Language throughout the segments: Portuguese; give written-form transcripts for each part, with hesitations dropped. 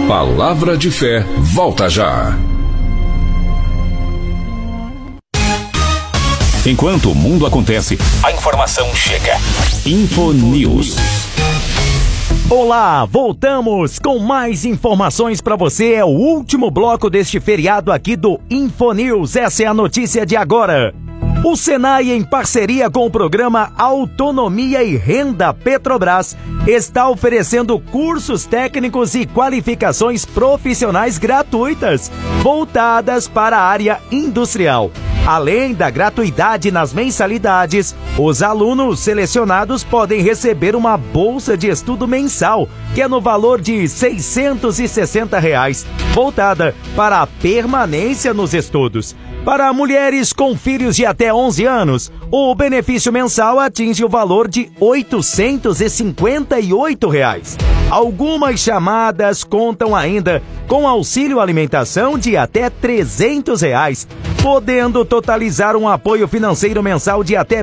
Palavra de Fé, volta já. Enquanto o mundo acontece, a informação chega. Infonews. Olá, voltamos com mais informações para você. É o último bloco deste feriado aqui do Infonews. Essa é a notícia de agora. O Senai, em parceria com o programa Autonomia e Renda Petrobras, está oferecendo cursos técnicos e qualificações profissionais gratuitas, voltadas para a área industrial. Além da gratuidade nas mensalidades, os alunos selecionados podem receber uma bolsa de estudo mensal, que é no valor de R$ 660, voltada para a permanência nos estudos. Para mulheres com filhos de até 11 anos, o benefício mensal atinge o valor de R$ 858. Algumas chamadas contam ainda com auxílio alimentação de até R$ 300, podendo totalizar um apoio financeiro mensal de até R$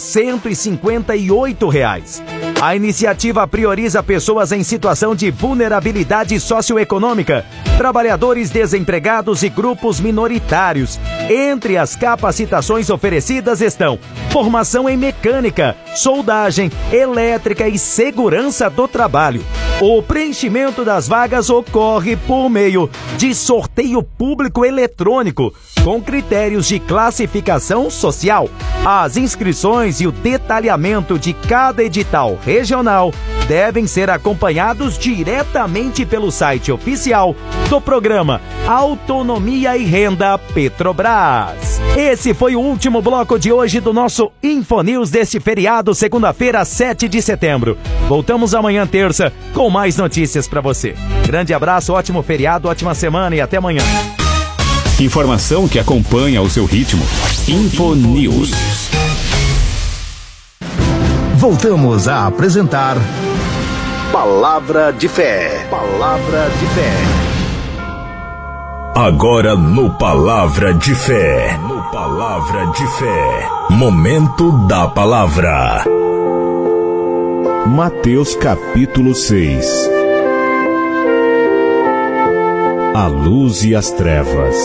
1.158. A iniciativa prioriza pessoas em situação de vulnerabilidade socioeconômica, trabalhadores desempregados e grupos minoritários. Entre as capacitações oferecidas estão formação em mecânica, soldagem, elétrica e segurança do trabalho. O preenchimento das vagas ocorre por meio de sorteio público eletrônico, com critérios de classificação social. As inscrições e o detalhamento de cada edital regional devem ser acompanhados diretamente pelo site oficial do programa Autonomia e Renda Petrobras. Esse foi o último bloco de hoje do nosso Infonews deste feriado, segunda-feira, 7 de setembro. Voltamos amanhã, terça, com mais notícias para você. Grande abraço, ótimo feriado, ótima semana e até amanhã. Informação que acompanha o seu ritmo. Infonews. Voltamos a apresentar Palavra de Fé. Palavra de Fé. Agora no Palavra de Fé. No Palavra de Fé. Momento da Palavra. Mateus capítulo 6. A luz e as trevas.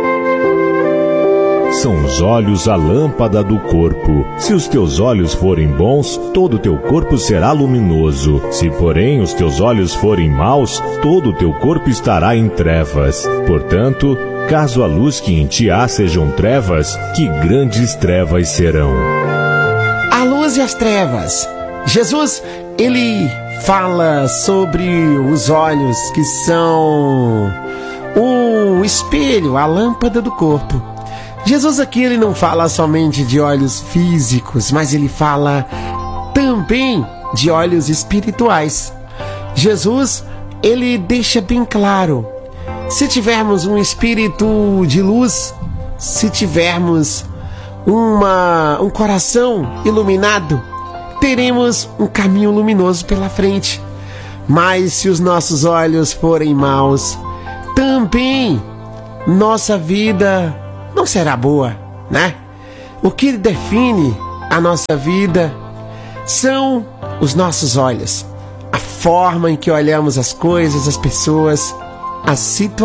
São os olhos a lâmpada do corpo. Se os teus olhos forem bons, todo o teu corpo será luminoso. Se, porém, os teus olhos forem maus, todo o teu corpo estará em trevas. Portanto, caso a luz que em ti há sejam trevas, que grandes trevas serão. A luz e as trevas. Jesus, ele fala sobre os olhos que são o espelho, a lâmpada do corpo. Jesus aqui ele não fala somente de olhos físicos, mas ele fala também de olhos espirituais. Jesus, ele deixa bem claro, se tivermos um espírito de luz, se tivermos um coração iluminado, teremos um caminho luminoso pela frente. Mas se os nossos olhos forem maus, também nossa vida não será boa, né? O que define a nossa vida são os nossos olhos, a forma em que olhamos as coisas, as pessoas, as situações.